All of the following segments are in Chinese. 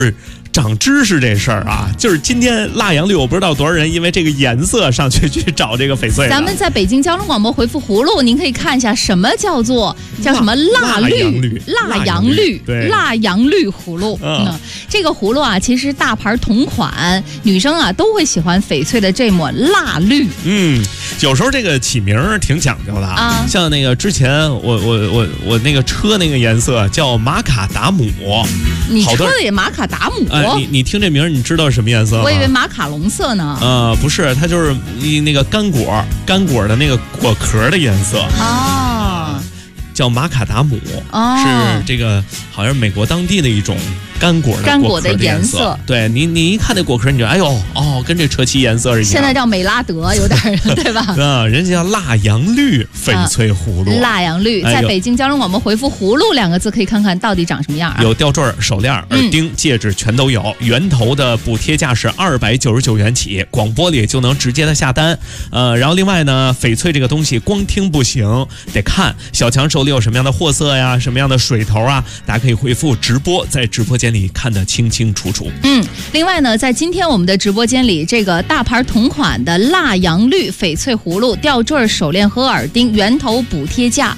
长知识这事儿啊，就是今天腊阳绿，我不知道多少人因为这个颜色上去找这个翡翠。 咱们在北京交通广播回复葫芦，您可以看一下什么叫什么腊绿、腊阳绿、腊阳绿葫芦。这个葫芦啊，其实大牌同款，女生啊都会喜欢翡翠的这抹腊绿。 有时候这个起名挺讲究的啊，像那个之前我那个车那个颜色叫马卡达姆， 你车的也马卡达姆。 你听这名你知道什么颜色吗？ 我以为马卡龙色呢。 不是，它就是那个干果的那个果壳的颜色叫马卡达姆，是这个好像是美国当地的一种干果的颜色。对，你一看那果壳，你就哎呦跟这车漆颜色是一样。 现在叫美拉德，有点对吧？ 人家叫腊阳绿翡翠葫芦。 腊阳绿，在北京交通广播回复“葫芦”2个字，可以看看到底长什么样啊？ 有吊坠、手链、耳钉、戒指全都有。源头的补贴价是299元起，广播里就能直接的下单。然后另外呢，翡翠这个东西光听不行，得看。小强手里有什么样的货色呀，什么样的水头啊，大家可以回复直播，在直播间里看得清清楚楚。 另外呢，在今天我们的直播间里，这个大牌同款的腊阳绿翡翠葫芦、吊坠、手链和耳钉，源头补贴价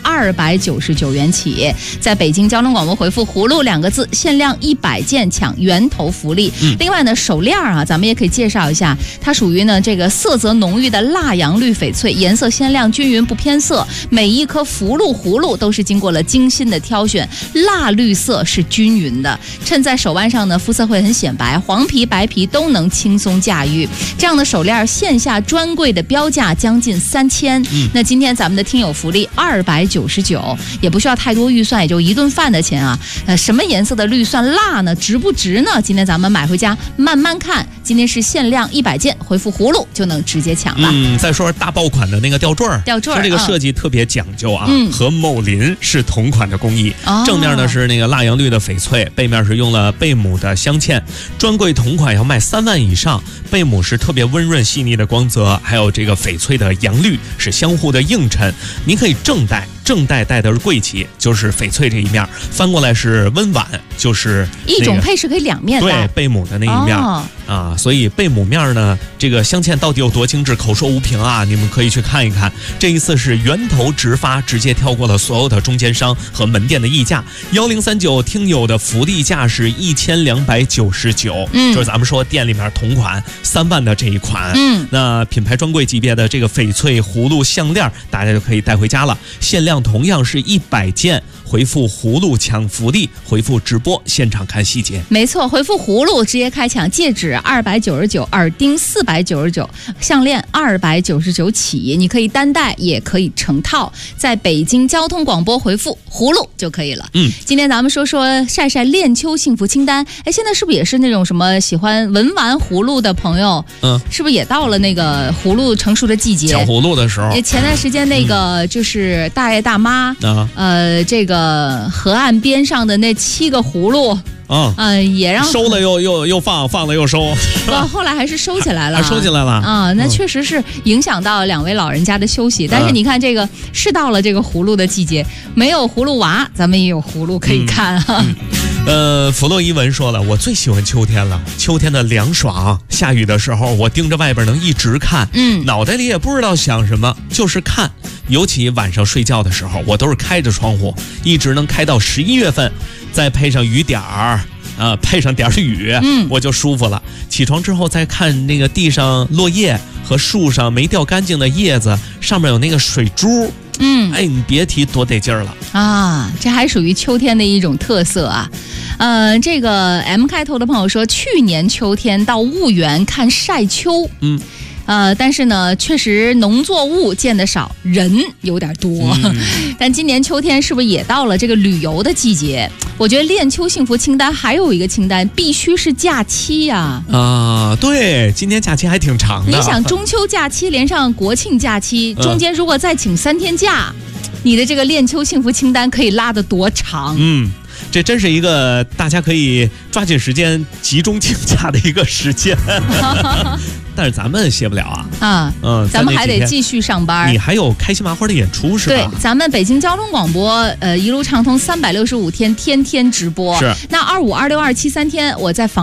299元起，在北京交通广播回复“葫芦”2个字，限量100件抢源头福利。另外呢，手链啊，咱们也可以介绍一下，它属于呢这个色泽浓郁的腊阳绿翡翠，颜色鲜亮均匀不偏色，每一颗葫芦都是经过了精心的挑选，蜡绿色是均匀的，衬在手腕上呢，肤色会很显白，黄皮白皮都能轻松驾驭。这样的手链线下专柜的标价将近3000，那今天咱们的听友福利299，也不需要太多预算，也就一顿饭的钱啊。什么颜色的绿算辣呢？值不值呢？今天咱们买回家慢慢看。今天是限量100件，回复葫芦就能直接抢了。 再说大爆款的那个吊坠，它这个设计特别讲究啊，和某林是同款的工艺。正面呢是那个腊阳绿的翡翠，背面是用了贝母的镶嵌，专柜同款要卖3万以上。贝母是特别温润细腻的光泽，还有这个翡翠的阳绿是相互的映衬。您可以正戴戴的是贵气，就是翡翠这一面，翻过来是温婉，就是一种配饰可以两面戴。 对，贝母的那一面所以贝母面呢，这个镶嵌到底有多精致，口说无凭啊！你们可以去看一看。这一次是源头直发，直接跳过了所有的中间商和门店的议价。1039听友的福利价是1299，就是咱们说店里面同款3万的这一款。那品牌专柜级别的这个翡翠葫芦项链，大家就可以带回家了。限量同样是100件，回复葫芦抢福利，回复直播现场看细节。 没错，回复葫芦直接开抢，戒指299，耳钉499，项链299起，你可以单戴也可以成套，在北京交通广播回复葫芦就可以了。今天咱们说晒晒恋秋幸福清单。现在是不是也是那种什么喜欢文玩葫芦的朋友，是不是也到了那个葫芦成熟的季节， 抢葫芦的时候？ 前段时间那个就是大爷大妈这个河岸边上的那7个葫芦也让收了又放，放了又收， 后来还是收起来了， 收起来了那确实是影响到2位老人家的休息。但是你看，这个是到了这个葫芦的季节，没有葫芦娃，咱们也有葫芦可以看啊。 弗洛伊文说了，我最喜欢秋天了，秋天的凉爽，下雨的时候我盯着外边能一直看，脑袋里也不知道想什么，就是看。尤其晚上睡觉的时候，我都是开着窗户，一直能开到11月份，再配上雨点儿配上点雨，我就舒服了。起床之后再看那个地上落叶和树上没掉干净的叶子，上面有那个水珠，你别提多得劲儿了啊！这还属于秋天的一种特色啊。这个 M 开头的朋友说，去年秋天到婺源看晒秋，但是呢，确实农作物见得少，人有点多。但今年秋天是不是也到了这个旅游的季节？我觉得恋秋幸福清单还有一个清单，必须是假期呀！ 对，今年假期还挺长的。 你想中秋假期连上国庆假期，中间如果再请3天假，你的这个恋秋幸福清单可以拉得多长？ 这真是一个大家可以抓紧时间集中请假的一个时间。 但是咱们歇不了啊。 咱们还得继续上班。 你还有开心麻花的演出是吧？ 对，咱们北京交通广播一路畅通365天，天天直播。 是。 那25、26、27、3天，我在